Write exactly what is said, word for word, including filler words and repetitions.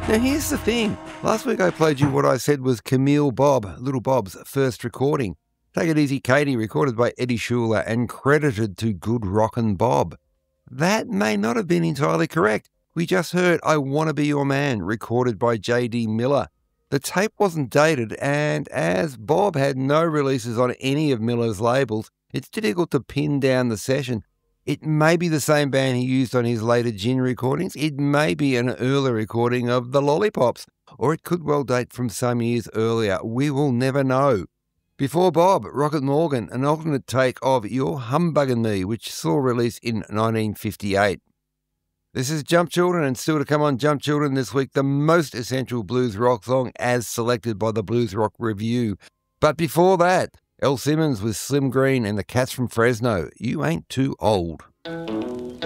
Now here's the thing. Last week I played you what I said was Camille Bob, Little Bob's first recording. Take It Easy Katie, recorded by Eddie Schuler and credited to Good Rockin' Bob. That may not have been entirely correct. We just heard I Wanna Be Your Man, recorded by J D Miller. The tape wasn't dated, and as Bob had no releases on any of Miller's labels, it's difficult to pin down the session. It may be the same band he used on his later Gin recordings. It may be an earlier recording of The Lollipops, or it could well date from some years earlier. We will never know. Before Bob, Rocket Morgan, an alternate take of You're Humbuggin' Me, which saw release in nineteen fifty-eight. This is Jump Children, and still to come on Jump Children this week, the most essential blues rock song as selected by the Blues Rock Review. But before that, Elle Simmons with Slim Green and the Cats from Fresno, You Ain't Too Old.